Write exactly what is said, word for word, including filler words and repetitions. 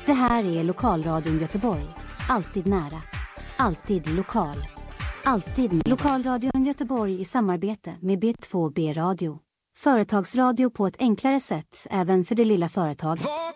Det här är Lokalradion Göteborg. Alltid nära. Alltid lokal. Alltid Lokalradion Göteborg i samarbete med B två B Radio. Företagsradio på ett enklare sätt även för det lilla företaget. Vad